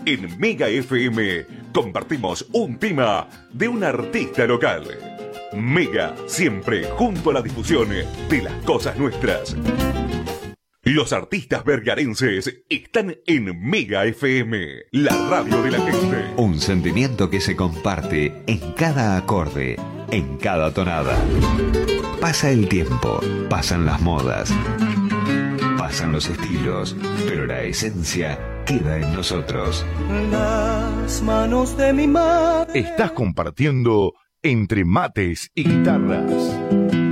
En Mega FM compartimos un tema de un artista local. Mega, siempre junto a la difusión de las cosas nuestras. Los artistas vergarenses están en Mega FM, la radio de la gente. Un sentimiento que se comparte en cada acorde, en cada tonada. Pasa el tiempo, pasan las modas, pasan los estilos, pero la esencia queda en nosotros. Las manos de mi madre. Estás compartiendo entre mates y guitarras.